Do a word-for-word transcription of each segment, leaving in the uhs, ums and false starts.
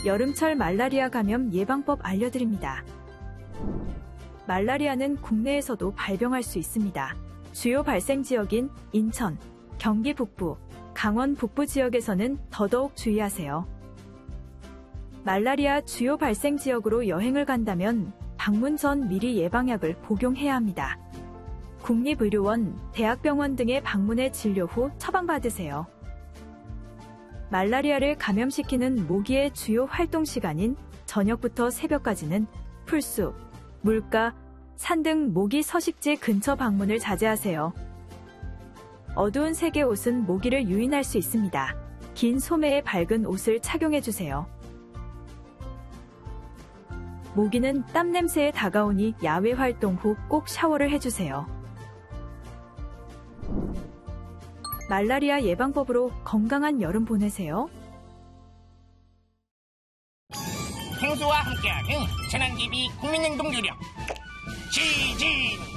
여름철 말라리아 감염 예방법 알려드립니다. 말라리아는 국내에서도 발병할 수 있습니다. 주요 발생 지역인 인천, 경기 북부, 강원 북부 지역에서는 더더욱 주의하세요. 말라리아 주요 발생 지역으로 여행을 간다면 방문 전 미리 예방약을 복용해야 합니다. 국립의료원, 대학병원 등의 방문해 진료 후 처방받으세요. 말라리아를 감염시키는 모기의 주요 활동 시간인 저녁부터 새벽까지는 풀숲, 물가, 산 등 모기 서식지 근처 방문을 자제하세요. 어두운 색의 옷은 모기를 유인할 수 있습니다. 긴 소매의 밝은 옷을 착용해주세요. 모기는 땀 냄새에 다가오니 야외 활동 후 꼭 샤워를 해주세요. 말라리아 예방법으로 건강한 여름 보내세요. 펭수와 함께하는 재난기비 국민행동 요령 지진!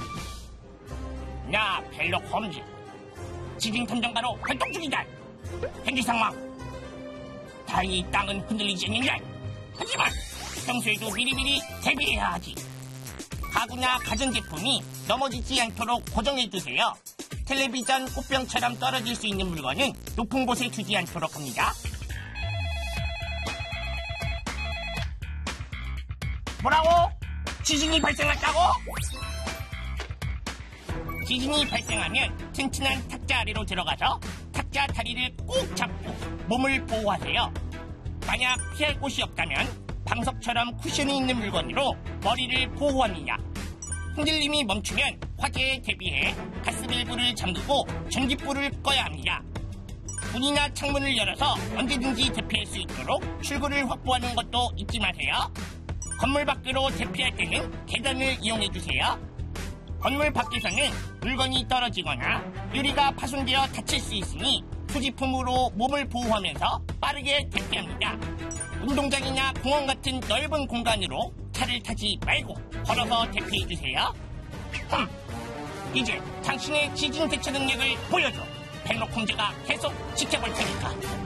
나 벨록 홈즈 지진 탐정가로 활동 중이다. 현지 상황 다행히 땅은 흔들리지 않는다. 하지만 평소에도 미리미리 대비해야 하지. 가구나 가전제품이 넘어지지 않도록 고정해두세요. 텔레비전 꽃병처럼 떨어질 수 있는 물건은 높은 곳에 두지 않도록 합니다. 뭐라고? 지진이 발생했다고? 지진이 발생하면 튼튼한 탁자 아래로 들어가서 탁자 다리를 꼭 잡고 몸을 보호하세요. 만약 피할 곳이 없다면 방석처럼 쿠션이 있는 물건으로 머리를 보호합니다. 흔들림이 멈추면 화재에 대비해 가스밸브를 잠그고 전기불을 꺼야 합니다. 문이나 창문을 열어서 언제든지 대피할 수 있도록 출구를 확보하는 것도 잊지 마세요. 건물 밖으로 대피할 때는 계단을 이용해주세요. 건물 밖에서는 물건이 떨어지거나 유리가 파손되어 다칠 수 있으니 소지품으로 몸을 보호하면서 빠르게 대피합니다. 운동장이나 공원 같은 넓은 공간으로 차를 타지 말고 걸어서 대피해주세요. 흠, 이제 당신의 지진 대처 능력을 보여줘. 벨록 홈즈가 계속 지켜볼 테니까.